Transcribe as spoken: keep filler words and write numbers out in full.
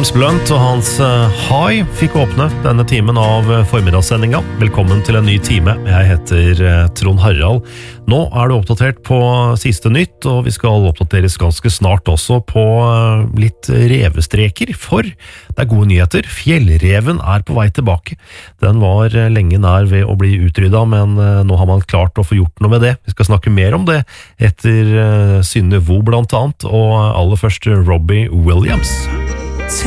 James Blunt og hans High fikk åpne denne timen av formiddagssendinga. Velkommen til en ny time. Jeg heter Trond Harald. Nå er du oppdatert på siste nytt, og vi skal oppdateres ganske snart også på litt revestreker, for det er gode nyheter. Fjellreven er på vei tilbake. Den var lenge nær ved å bli utryddet, men nå har man klart å få gjort noe med det. Vi skal snakke mer om det etter Synne Vo blant annet, og aller først Robbie Williams.